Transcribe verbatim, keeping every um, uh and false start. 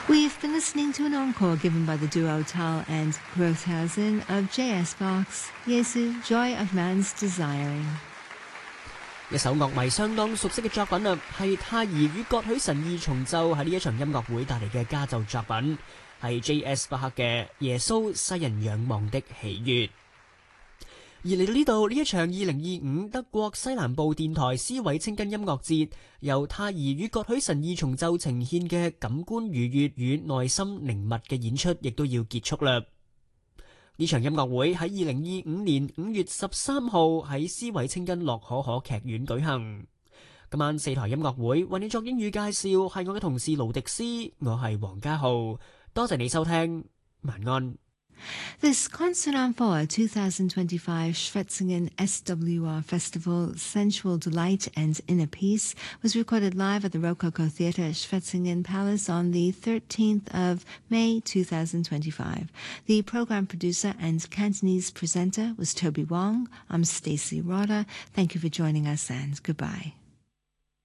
We've been listening to an encore given by the duo Tal and Grothhausen of J S Bach's Jesu, Joy of Man's Desiring。 一首樂迷相當熟悉嘅作品啊，係泰兒與葛許神二重奏喺呢一場音樂會帶嚟嘅家奏作品，係 J S 巴克嘅《耶穌世人仰望的喜悅》。而嚟到呢度，呢一場二零二五德國西南部電台斯韋青根音樂節，由泰兒與葛許神二重奏呈現嘅感官愉悅與內心寧密嘅演出，亦都要結束啦。呢場音樂會喺二零二五年五月十三號喺斯韋青根樂可可劇院舉行。今晚四台音樂會為你作英語介紹，係我嘅同事盧迪斯，我係黃家浩，多謝你收聽，晚安。 This Concert en Four twenty twenty-five Schwetzingen S W R Festival Sensual Delight and Inner Peace was recorded live at the Rococo Theatre Schwetzingen Palace on the thirteenth of May twenty twenty-five. The program producer and Cantonese presenter was Toby Wong. I'm Stacey Roda. Thank you for joining us and goodbye.